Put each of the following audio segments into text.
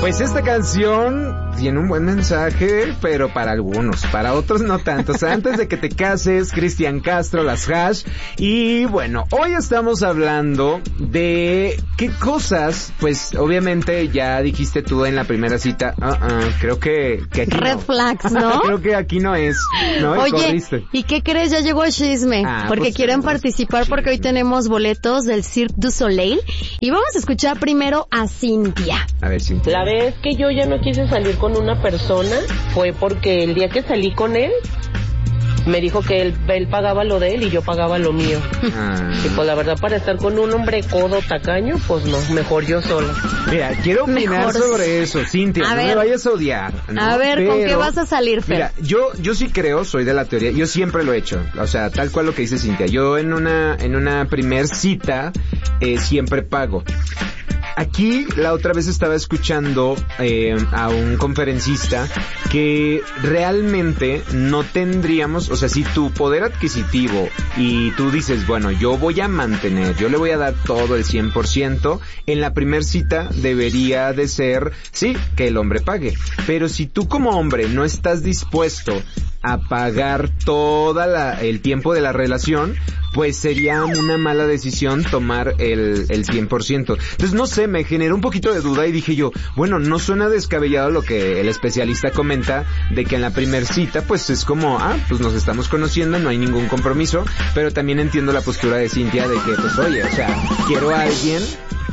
Pues esta canción tiene un buen mensaje, pero para algunos, para otros no tanto. O sea, antes de que te cases, Cristian Castro, las Hash. Y bueno, hoy estamos hablando de qué cosas, pues obviamente ya dijiste tú en la primera cita, creo que aquí Red flags, ¿no? Creo que aquí no es, ¿no? Oye, corriste. ¿y qué crees? Ya llegó el chisme. Porque pues, quieren participar porque hoy tenemos boletos del Cirque du Soleil. Y vamos a escuchar primero a Cintia. A ver, Cintia. La vez que yo ya no quise salir con una persona fue porque el día que salí con él, me dijo que él pagaba lo de él y yo pagaba lo mío. Y pues la verdad, para estar con un hombre codo tacaño, pues no, mejor yo sola. Mira, quiero opinar sobre eso, Cintia, no me vayas a odiar, ¿no? A ver, ¿con qué vas a salir, Fer? Mira, yo sí creo, soy de la teoría, yo siempre lo he hecho, o sea, tal cual lo que dice Cintia, yo en una primer cita, siempre pago. Aquí la otra vez estaba escuchando a un conferencista que realmente no tendríamos, o sea, si tu poder adquisitivo y tú dices, bueno, yo voy a mantener, yo le voy a dar todo el 100%, en la primer cita debería de ser, sí, que el hombre pague. Pero si tú como hombre no estás dispuesto a pagar el tiempo de la relación, pues sería una mala decisión tomar el 100%. Entonces, no sé, me generó un poquito de duda y dije yo, bueno, no suena descabellado lo que el especialista comenta de que en la primer cita, pues es como, pues nos estamos conociendo, no hay ningún compromiso, pero también entiendo la postura de Cintia de que, pues oye, o sea, quiero a alguien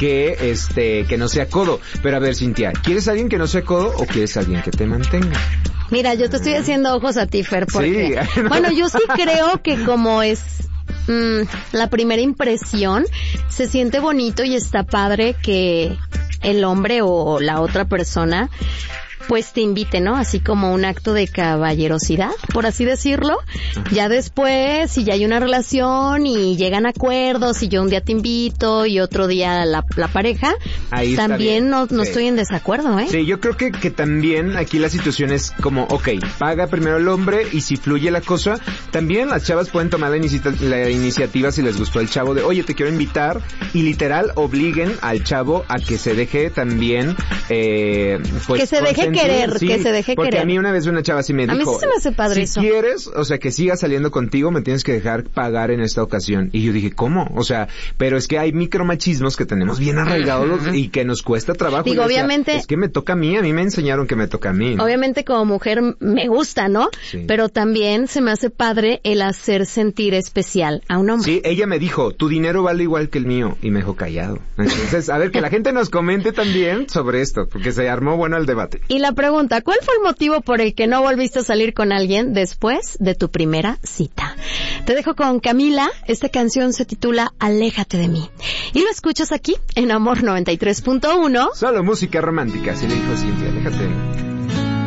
que no sea codo. Pero a ver, Cintia, ¿quieres a alguien que no sea codo o quieres a alguien que te mantenga? Mira, yo te estoy haciendo ojos a ti, Fer, porque... Sí. Bueno, yo sí creo que como es la primera impresión, se siente bonito y está padre que el hombre o la otra persona pues te invite, ¿no? Así como un acto de caballerosidad, por así decirlo. Ya después, si ya hay una relación y llegan a acuerdos, y yo un día te invito y otro día la pareja, ahí también no estoy en desacuerdo, ¿eh? Sí, yo creo que también aquí la situación es como, paga primero el hombre y si fluye la cosa, también las chavas pueden tomar la iniciativa si les gustó el chavo de, oye, te quiero invitar, y literal obliguen al chavo a que se deje también, pues... Que se deje querer, sí, que se deje porque querer. A mí una vez una chava así me dijo, a mí sí se me hace padre si eso. quieres, o sea, que siga saliendo contigo, me tienes que dejar pagar en esta ocasión. Y yo dije, ¿cómo? O sea, pero es que hay micromachismos que tenemos bien arraigados y que nos cuesta trabajo. Digo, obviamente... Es que me toca a mí me enseñaron que me toca a mí, ¿no? Obviamente como mujer me gusta, ¿no? Sí. Pero también se me hace padre el hacer sentir especial a un hombre. Sí, ella me dijo, tu dinero vale igual que el mío, y me dejó callado. Entonces, a ver, que la gente nos comente también sobre esto, porque se armó bueno el debate. Y la pregunta, ¿cuál fue el motivo por el que no volviste a salir con alguien después de tu primera cita? Te dejo con Camila, esta canción se titula Aléjate de mí. Y lo escuchas aquí, en Amor 93.1. Solo música romántica, así le dijo Cintia, aléjate de mí.